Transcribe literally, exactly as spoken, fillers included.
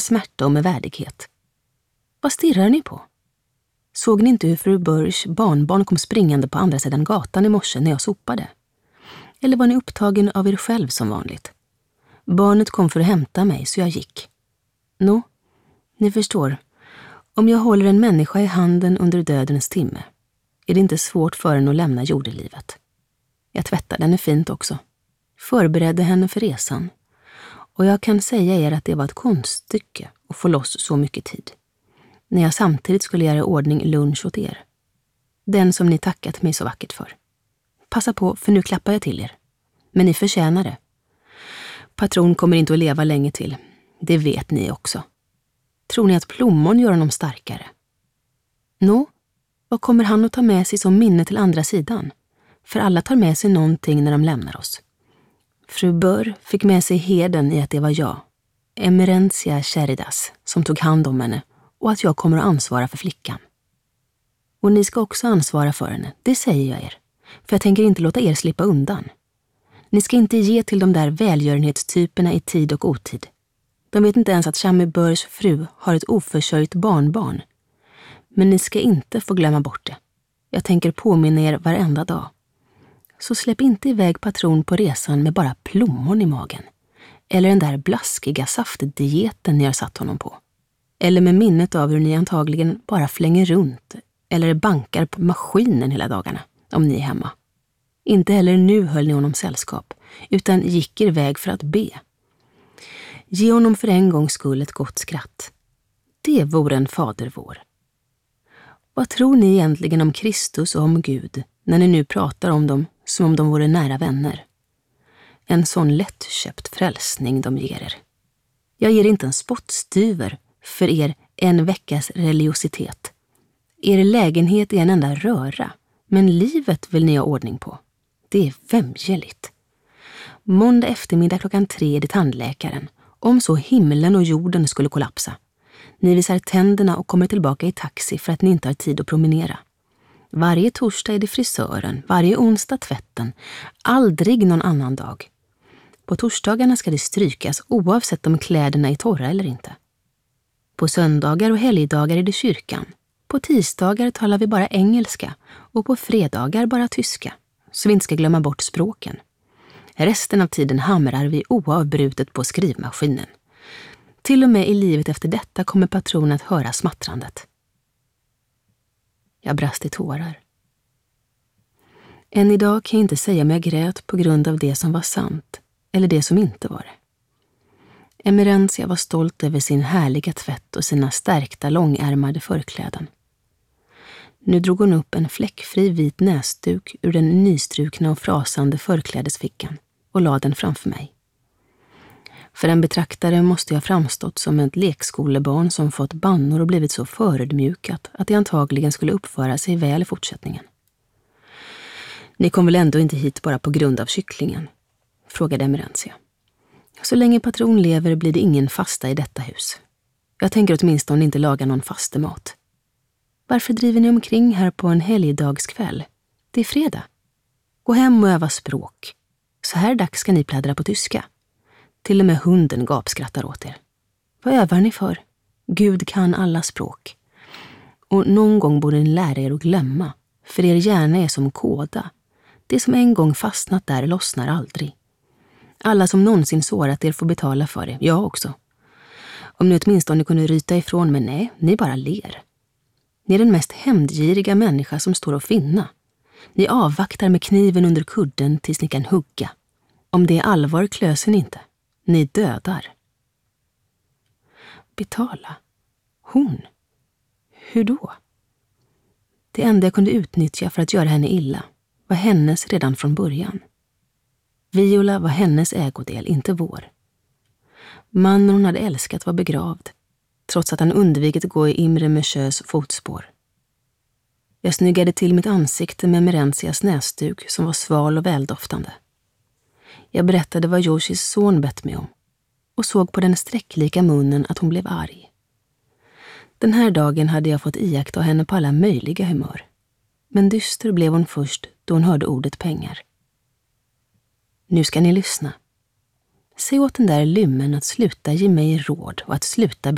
smärta och med värdighet. Vad stirrar ni på? Såg ni inte hur fru Börs barnbarn kom springande på andra sidan gatan i morse när jag sopade? Eller var ni upptagen av er själv som vanligt? Barnet kom för att hämta mig så jag gick. Nå, ni förstår. Om jag håller en människa i handen under dödens timme är det inte svårt för henne att lämna jordelivet. Jag tvättade henne fint också. Förberedde henne för resan. Och jag kan säga er att det var ett konststycke att få loss så mycket tid. När jag samtidigt skulle göra ordning lunch åt er. Den som ni tackat mig så vackert för. Passa på, för nu klappar jag till er. Men ni förtjänar det. Patron kommer inte att leva länge till. Det vet ni också. Tror ni att plommon gör honom starkare? Nå, vad kommer han att ta med sig som minne till andra sidan? För alla tar med sig någonting när de lämnar oss. Fru Bör fick med sig heden i att det var jag, Emerentia Cheridas, som tog hand om henne och att jag kommer att ansvara för flickan. Och ni ska också ansvara för henne, det säger jag er. För jag tänker inte låta er slippa undan. Ni ska inte ge till de där välgörenhetstyperna i tid och otid. De vet inte ens att Chami Börs fru har ett oförsörjt barnbarn. Men ni ska inte få glömma bort det. Jag tänker påminna er varenda dag. Så släpp inte iväg patron på resan med bara plommon i magen. Eller den där blaskiga saftdieten ni har satt honom på. Eller med minnet av hur ni antagligen bara flänger runt eller bankar på maskinen hela dagarna, om ni är hemma. Inte heller nu höll ni honom sällskap, utan gick er väg för att be. Ge honom för en gångs skull ett gott skratt. Det vore en fader vår. Vad tror ni egentligen om Kristus och om Gud när ni nu pratar om dem som om de vore nära vänner? En sån lättköpt frälsning de ger er. Jag ger inte en spottstyver för er en veckas religiositet. Er lägenhet är en enda röra, men livet vill ni ha ordning på. Det är vämjeligt. Måndag eftermiddag klockan tre är det tandläkaren, om så himlen och jorden skulle kollapsa. Ni visar tänderna och kommer tillbaka i taxi för att ni inte har tid att promenera. Varje torsdag är det frisören, varje onsdag tvätten, aldrig någon annan dag. På torsdagarna ska det strykas oavsett om kläderna är torra eller inte. På söndagar och helgdagar är det kyrkan. På tisdagar talar vi bara engelska och på fredagar bara tyska, så vi inte ska glömma bort språken. Resten av tiden hamrar vi oavbrutet på skrivmaskinen. Till och med i livet efter detta kommer patronen att höra smattrandet. Jag brast i tårar. Än idag kan jag inte säga om jag grät på grund av det som var sant eller det som inte var det. Emerentia var stolt över sin härliga tvätt och sina stärkta långärmade förkläden. Nu drog hon upp en fläckfri vit näsduk ur den nystrukna och frasande förklädesfickan och lade den framför mig. För en betraktare måste jag framstått som ett lekskolebarn som fått bannor och blivit så förödmjukat att det antagligen skulle uppföra sig väl i fortsättningen. Ni kom väl ändå inte hit bara på grund av kycklingen? Frågade Emerentia. Så länge patron lever blir det ingen fasta i detta hus. Jag tänker åtminstone inte laga någon fastemat. Varför driver ni omkring här på en helgdagskväll? Det är fredag. Gå hem och öva språk. Så här dags ska ni plädra på tyska. Till och med hunden gapskrattar åt er. Vad övar ni för? Gud kan alla språk. Och någon gång borde ni lära er att glömma. För er hjärna är som kåda. Det som en gång fastnat där lossnar aldrig. Alla som någonsin sårat er får betala för det, jag också. Om ni åtminstone kunde ryta ifrån, men nej, ni bara ler. Ni är den mest hämndgiriga människa som står att finna. Ni avvaktar med kniven under kudden tills ni kan hugga. Om det är allvar klöser ni inte. Ni dödar. Betala? Hon? Hur då? Det enda jag kunde utnyttja för att göra henne illa var hennes redan från början. Viola var hennes ägodel, inte vår. Mannen hon hade älskat var begravd, trots att han undvikit att gå i Imre Mösjös fotspår. Jag snyggade till mitt ansikte med Emerentias näsduk som var sval och väldoftande. Jag berättade vad Joshis son bett mig om och såg på den sträcklika munnen att hon blev arg. Den här dagen hade jag fått iaktta henne på alla möjliga humör. Men dyster blev hon först då hon hörde ordet pengar. Nu ska ni lyssna. Se åt den där lymmen att sluta ge mig råd och att sluta